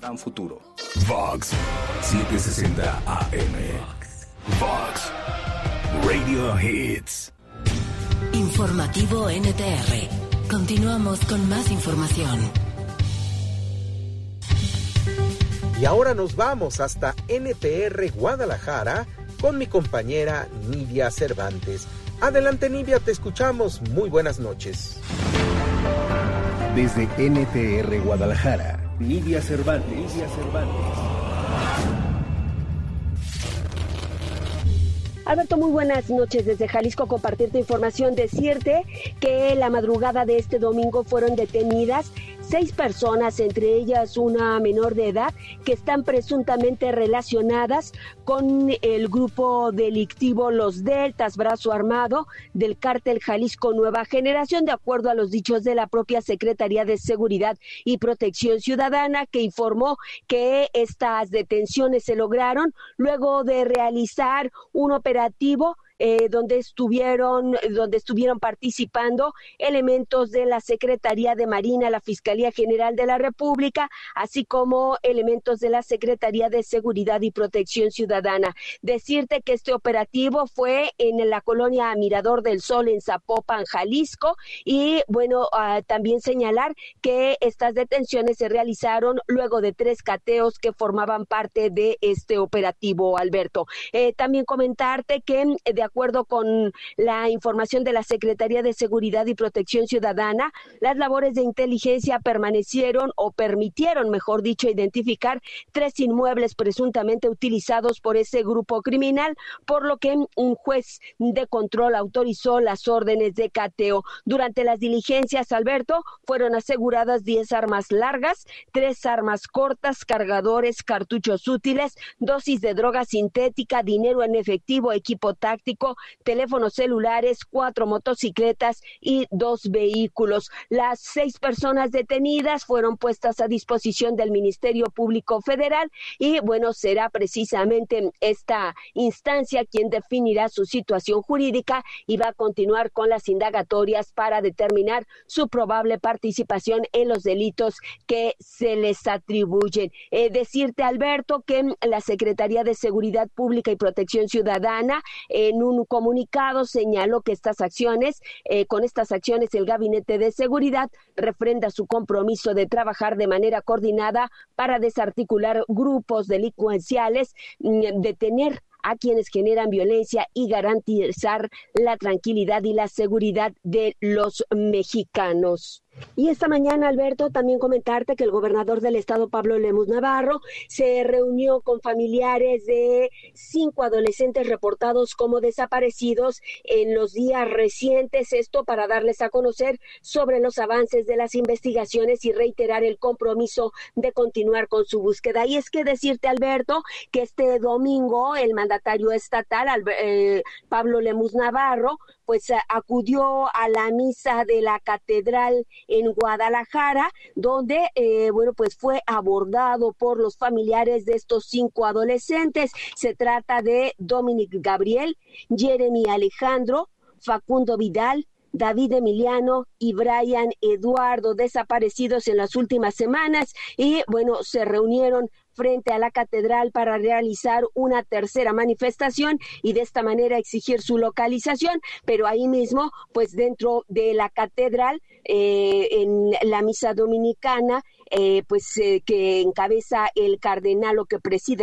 gran futuro. Vox 760 AM. Vox Radio Hits. Informativo NTR. Continuamos con más información. Y ahora nos vamos hasta NTR Guadalajara con mi compañera Nidia Cervantes. Adelante, Nidia, te escuchamos. Muy buenas noches. Desde NTR Guadalajara, Nidia Cervantes. Alberto, muy buenas noches desde Jalisco. Compartirte información, decirte que la madrugada de este domingo fueron detenidas 6 personas, entre ellas una menor de edad, que están presuntamente relacionadas con el grupo delictivo Los Deltas, brazo armado del cártel Jalisco Nueva Generación, de acuerdo a los dichos de la propia Secretaría de Seguridad y Protección Ciudadana, que informó que estas detenciones se lograron luego de realizar un operativo donde estuvieron participando elementos de la Secretaría de Marina, la Fiscalía General de la República, así como elementos de la Secretaría de Seguridad y Protección Ciudadana. Decirte que este operativo fue en la colonia Mirador del Sol, en Zapopan, Jalisco, y bueno, también señalar que estas detenciones se realizaron luego de 3 cateos que formaban parte de este operativo, Alberto. También comentarte que de acuerdo con la información de la Secretaría de Seguridad y Protección Ciudadana, las labores de inteligencia permitieron, mejor dicho, identificar 3 inmuebles presuntamente utilizados por ese grupo criminal, por lo que un juez de control autorizó las órdenes de cateo. Durante las diligencias, Alberto, fueron aseguradas 10 armas largas, 3 armas cortas, cargadores, cartuchos útiles, dosis de droga sintética, dinero en efectivo, equipo táctico, teléfonos celulares, 4 motocicletas y 2 vehículos. Las 6 personas detenidas fueron puestas a disposición del Ministerio Público Federal y bueno, será precisamente esta instancia quien definirá su situación jurídica y va a continuar con las indagatorias para determinar su probable participación en los delitos que se les atribuyen. Decirte, Alberto, que la Secretaría de Seguridad Pública y Protección Ciudadana en un comunicado señaló que con estas acciones el Gabinete de Seguridad refrenda su compromiso de trabajar de manera coordinada para desarticular grupos delincuenciales, detener a quienes generan violencia y garantizar la tranquilidad y la seguridad de los mexicanos. Y esta mañana, Alberto, también comentarte que el gobernador del estado, Pablo Lemus Navarro, se reunió con familiares de 5 adolescentes reportados como desaparecidos en los días recientes, esto para darles a conocer sobre los avances de las investigaciones y reiterar el compromiso de continuar con su búsqueda. Y es que decirte, Alberto, que este domingo el mandatario estatal, Pablo Lemus Navarro, pues acudió a la misa de la catedral en Guadalajara, donde pues fue abordado por los familiares de estos 5 adolescentes. Se trata de Dominic Gabriel, Jeremy Alejandro, Facundo Vidal, David Emiliano y Brian Eduardo, desaparecidos en las últimas semanas, y bueno, se reunieron frente a la catedral para realizar una tercera manifestación y de esta manera exigir su localización, pero ahí mismo, pues dentro de la catedral, en la misa dominicana, que encabeza el cardenal o que preside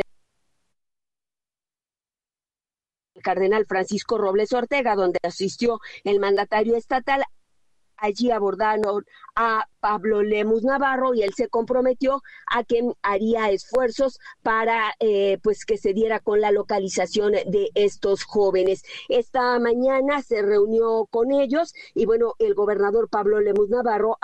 el cardenal Francisco Robles Ortega, donde asistió el mandatario estatal. Allí abordaron a Pablo Lemus Navarro y él se comprometió a que haría esfuerzos para que se diera con la localización de estos jóvenes. Esta mañana se reunió con ellos y bueno, el gobernador Pablo Lemus Navarro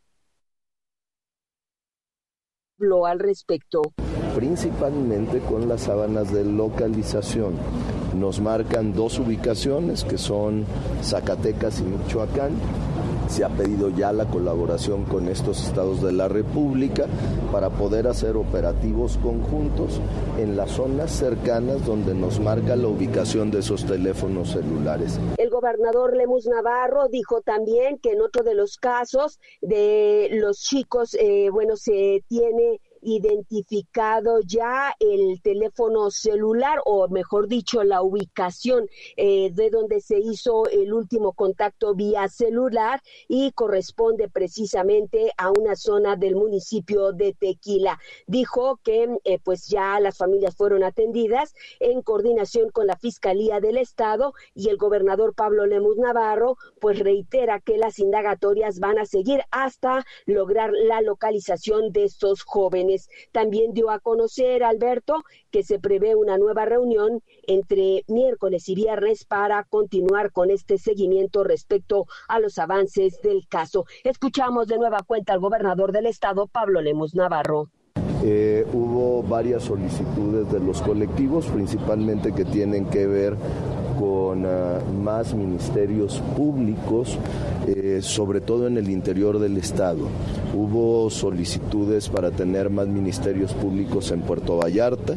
habló al respecto. Principalmente con las sábanas de localización. Nos marcan 2 ubicaciones que son Zacatecas y Michoacán. Se ha pedido ya la colaboración con estos estados de la República para poder hacer operativos conjuntos en las zonas cercanas donde nos marca la ubicación de esos teléfonos celulares. El gobernador Lemus Navarro dijo también que en otro de los casos de los chicos, se tiene identificado ya el teléfono celular, o mejor dicho, la ubicación de donde se hizo el último contacto vía celular, y corresponde precisamente a una zona del municipio de Tequila. Dijo que pues ya las familias fueron atendidas en coordinación con la Fiscalía del Estado, y el gobernador Pablo Lemus Navarro pues reitera que las indagatorias van a seguir hasta lograr la localización de estos jóvenes. También dio a conocer, Alberto, que se prevé una nueva reunión entre miércoles y viernes para continuar con este seguimiento respecto a los avances del caso. Escuchamos de nueva cuenta al gobernador del Estado, Pablo Lemus Navarro. Hubo varias solicitudes de los colectivos, principalmente que tienen que ver con más ministerios públicos, sobre todo en el interior del estado. Hubo solicitudes para tener más ministerios públicos en Puerto Vallarta,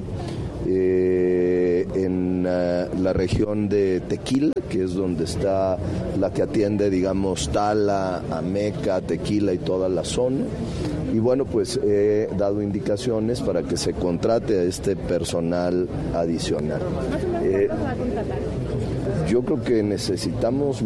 en la región de Tequila, que es donde está la que atiende, digamos, Tala, Ameca, Tequila y toda la zona. Y bueno, pues he dado indicaciones para que se contrate a este personal adicional. Yo creo que necesitamos